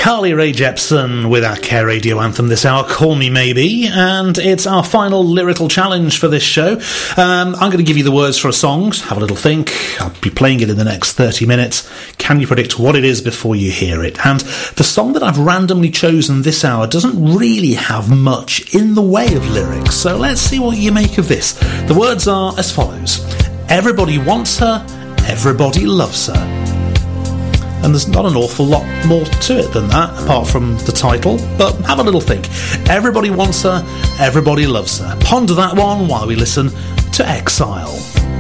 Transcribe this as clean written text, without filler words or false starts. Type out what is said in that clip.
Carly Rae Jepsen with our Care Radio anthem this hour, Call Me Maybe, and it's our final lyrical challenge for this show. I'm going to give you the words for a song, have a little think. I'll be playing it in the next 30 minutes. Can you predict what it is before you hear it? And the song that I've randomly chosen this hour doesn't really have much in the way of lyrics, so let's see what you make of this. The words are as follows: everybody wants her, everybody loves her. And there's not an awful lot more to it than that, apart from the title, but have a little think. Everybody wants her, everybody loves her. Ponder that one while we listen to Exile.